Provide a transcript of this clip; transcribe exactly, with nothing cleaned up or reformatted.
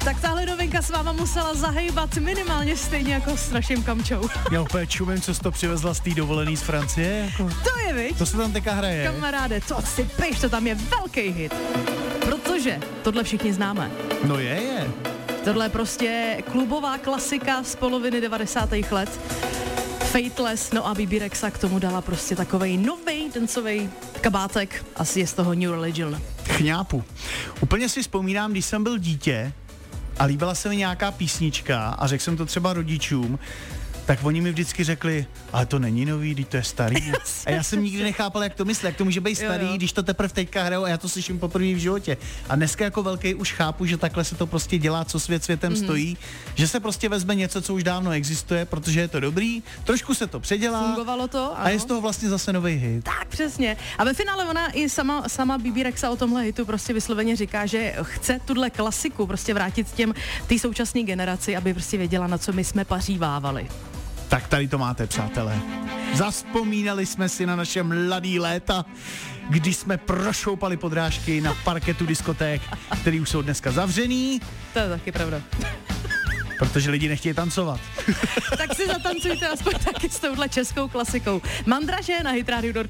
Tak tahle novinka s váma musela zahejbat minimálně stejně jako s naším Kamčou. Já úplně čumím, co jsi to přivezla z té dovolený z Francie. Jako. To je, viď? To se tam teďka hraje. Kamaráde, to si pejš, to tam je velký hit. Protože tohle všichni známe. No je, je. Tohle je prostě klubová klasika z poloviny devadesátých let. Fateless, no a Bebe Rexha k tomu dala prostě takovej novej dancovej kabátek. Asi je z toho New Religion. Chňápu. Úplně si vzpomínám, když jsem byl dítě a líbila se mi nějaká písnička a řekl jsem to třeba rodičům, tak oni mi vždycky řekli, ale to není nový, když to je starý. A já jsem nikdy nechápal, jak to myslí, jak to může být starý, jo, jo. Když to teprve teďka hrajou a já to slyším poprvé v životě. A dneska jako velký už chápu, že takhle se to prostě dělá, co svět světem mm-hmm. stojí, že se prostě vezme něco, co už dávno existuje, protože je to dobrý, trošku se to předělá. Fungovalo to, ano. A je z toho vlastně zase nový hit. Tak přesně. A ve finále ona i sama, sama Bebe Rexha o tomhle hitu prostě vysloveně říká, že chce tuhle klasiku prostě vrátit těm té současné generaci, aby prostě věděla, na co my jsme pařívávali. Tak tady to máte, přátelé. Zaspomínali jsme si na naše mladý léta, když jsme prošoupali podrážky na parketu diskoték, který už jsou dneska zavřený. To je taky pravda. Protože lidi nechtějí tancovat. Tak si zatancujte aspoň taky s touhle českou klasikou. Mandraže na Hit Radio.